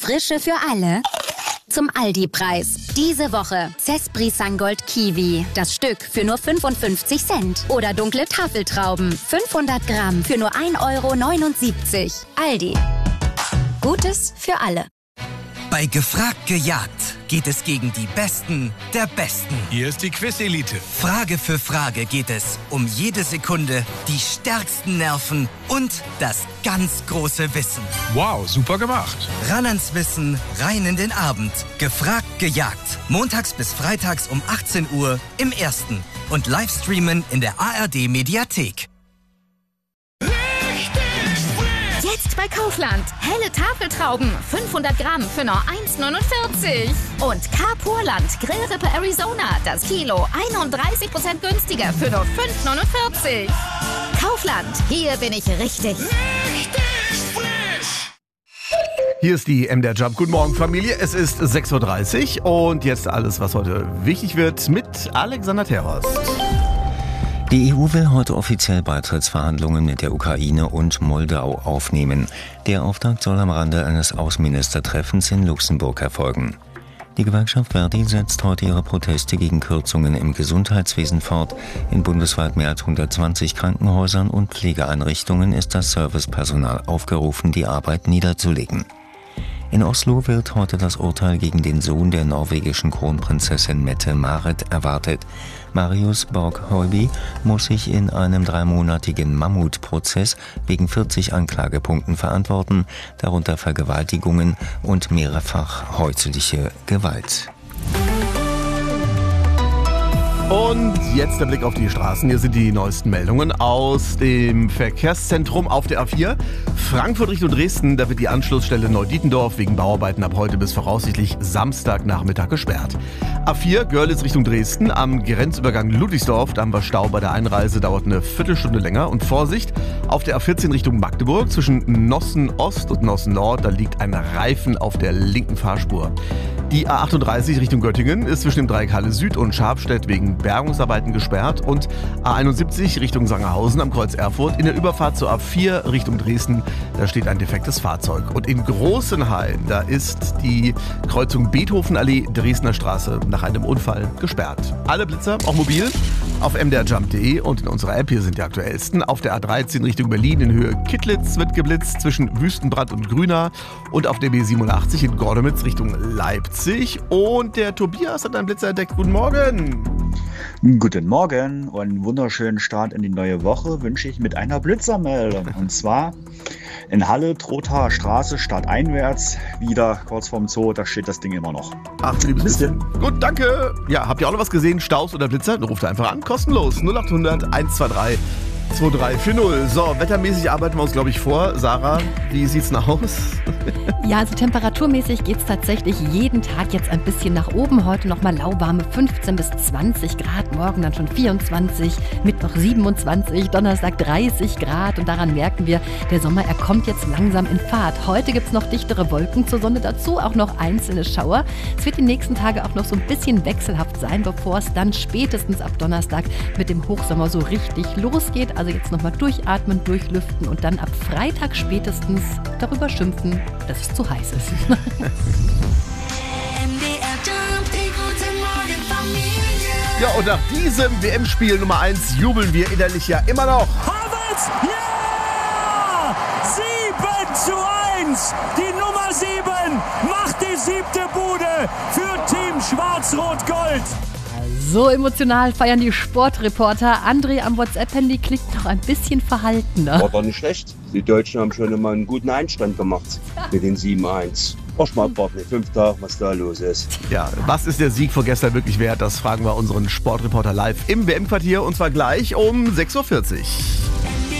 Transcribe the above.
Frische für alle zum Aldi-Preis. Diese Woche Zespri Sangold Kiwi. Das Stück für nur 55 Cent. Oder dunkle Tafeltrauben. 500 Gramm für nur 1,79 €. Aldi. Gutes für alle. Bei Gefragt gejagt geht es gegen die Besten der Besten. Hier ist die Quiz-Elite. Frage für Frage geht es um jede Sekunde, die stärksten Nerven und das ganz große Wissen. Wow, super gemacht. Ran ans Wissen, rein in den Abend. Gefragt gejagt. Montags bis freitags um 18 Uhr im Ersten. Und Livestreamen in der ARD-Mediathek. Jetzt bei Kaufland. Helle Tafeltrauben. 500 Gramm für nur 1,49 €. Und Carpurland Grillrippe Arizona. Das Kilo 31% günstiger für nur 5,49 €. Kaufland. Hier bin ich richtig. Hier ist die MDR Jump. Guten Morgen, Familie. Es ist 6:30 Uhr und jetzt alles, was heute wichtig wird, mit Alexander Terhorst. Die EU will heute offiziell Beitrittsverhandlungen mit der Ukraine und Moldau aufnehmen. Der Auftakt soll am Rande eines Außenministertreffens in Luxemburg erfolgen. Die Gewerkschaft Verdi setzt heute ihre Proteste gegen Kürzungen im Gesundheitswesen fort. In bundesweit mehr als 120 Krankenhäusern und Pflegeeinrichtungen ist das Servicepersonal aufgerufen, die Arbeit niederzulegen. In Oslo wird heute das Urteil gegen den Sohn der norwegischen Kronprinzessin Mette-Marit erwartet. Marius Borg-Høiby muss sich in einem 3-monatigen Mammutprozess wegen 40 Anklagepunkten verantworten, darunter Vergewaltigungen und mehrfach häusliche Gewalt. Und jetzt der Blick auf die Straßen. Hier sind die neuesten Meldungen aus dem Verkehrszentrum auf der A4. Frankfurt Richtung Dresden, da wird die Anschlussstelle Neudietendorf wegen Bauarbeiten ab heute bis voraussichtlich Samstagnachmittag gesperrt. A4 Görlitz Richtung Dresden, am Grenzübergang Ludwigsdorf, da haben wir Stau bei der Einreise, dauert eine Viertelstunde länger. Und Vorsicht, auf der A14 Richtung Magdeburg zwischen Nossen Ost und Nossen Nord, da liegt ein Reifen auf der linken Fahrspur. Die A38 Richtung Göttingen ist zwischen dem Dreieck Halle Süd und Scharfstedt wegen Bergungsarbeiten gesperrt und A71 Richtung Sangerhausen am Kreuz Erfurt in der Überfahrt zur A4 Richtung Dresden, da steht ein defektes Fahrzeug. Und in Großenhain, da ist die Kreuzung Beethovenallee Dresdner Straße nach einem Unfall gesperrt. Alle Blitzer, auch mobil, auf mdrjump.de und in unserer App, hier sind die aktuellsten. Auf der A13 Richtung Berlin in Höhe Kittlitz wird geblitzt zwischen Wüstenbrand und Grünau und auf der B87 in Gordemitz Richtung Leipzig. Und der Tobias hat einen Blitzer entdeckt. Guten Morgen! Guten Morgen und einen wunderschönen Start in die neue Woche wünsche ich mit einer Blitzermeldung. Und zwar in Halle, Trothaer Straße, stadteinwärts, wieder kurz vorm Zoo, da steht das Ding immer noch. Ach, liebes bisschen. Gut, danke. Ja, habt ihr auch noch was gesehen? Staus oder Blitzer? Dann ruft einfach an. Kostenlos. 0800 123 2340. So, wettermäßig arbeiten wir uns, glaube ich, vor. Sarah, wie sieht's denn aus? Ja, also temperaturmäßig geht es tatsächlich jeden Tag jetzt ein bisschen nach oben. Heute nochmal lauwarme 15 bis 20 Grad, morgen dann schon 24, Mittwoch 27, Donnerstag 30 Grad. Und daran merken wir, der Sommer, er kommt jetzt langsam in Fahrt. Heute gibt es noch dichtere Wolken zur Sonne, dazu auch noch einzelne Schauer. Es wird die nächsten Tage auch noch so ein bisschen wechselhaft sein, bevor es dann spätestens ab Donnerstag mit dem Hochsommer so richtig losgeht. Also jetzt nochmal durchatmen, durchlüften und dann ab Freitag spätestens darüber schimpfen, dass es zu heiß ist. Ja, und nach diesem WM-Spiel Nummer 1 jubeln wir innerlich ja immer noch. Havertz, ja! 7:1! Die Nummer 7 macht die 7. Bude für Team Schwarz-Rot-Gold. So emotional feiern die Sportreporter. André am WhatsApp-Handy klickt noch ein bisschen verhaltener. War doch nicht schlecht. Die Deutschen haben schon immer einen guten Einstand gemacht mit den 7:1. Auch mal abwarten, 5 Tage, was da los ist. Ja, was ist der Sieg von gestern wirklich wert? Das fragen wir unseren Sportreporter live im WM-Quartier und zwar gleich um 6:40 Uhr.